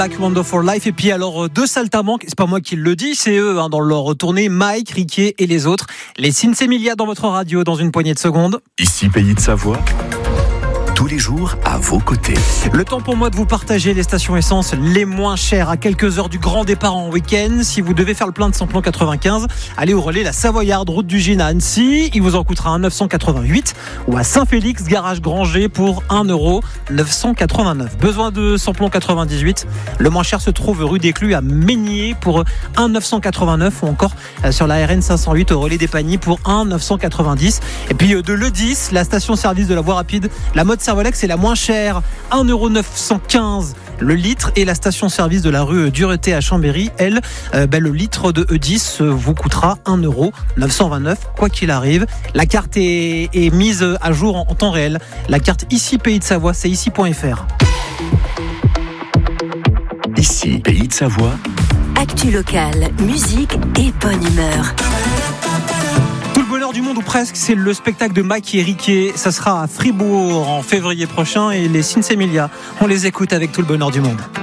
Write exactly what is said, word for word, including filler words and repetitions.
Black Wonderful Life. Et puis alors deux saltimbanques, c'est pas moi qui le dis, c'est eux hein, dans leur tournée, Mike, Riquet et les autres. Les Sinsemilia dans votre radio dans une poignée de secondes. Ici Pays de Savoie, tous les jours à vos côtés. Le temps pour moi de vous partager les stations essence les moins chères à quelques heures du grand départ en week-end. Si vous devez faire le plein de samplon quatre-vingt-quinze, allez au relais La Savoyarde, route du Gine à Annecy. Il vous en coûtera un neuf cent quatre-vingt-huit. Ou à Saint-Félix, garage Granger pour un euro neuf cent quatre-vingt-neuf. Besoin de samplon quatre-vingt-dix-huit. Le moins cher se trouve rue des Clus à Meignier pour un neuf cent quatre-vingt-neuf. Ou encore sur la R N cinq cent huit au relais des Pagny pour un neuf cent quatre-vingt-dix. Et puis de l'E dix, la station-service de la voie rapide, la mode Servolex, c'est la moins chère, un euro neuf cent quinze le litre. Et la station-service de la rue Dureté à Chambéry, elle, euh, ben, le litre de E dix vous coûtera un euro neuf cent vingt-neuf, quoi qu'il arrive. La carte est, est mise à jour en, en temps réel. La carte Ici Pays de Savoie, c'est ici point f r. Ici Pays de Savoie. Actu locale, musique et bonne humeur. Tout le bonheur du monde ou presque, c'est le spectacle de Mike et Riquet. Ça sera à Fribourg en février prochain et les Sinsemilia, on les écoute avec tout le bonheur du monde.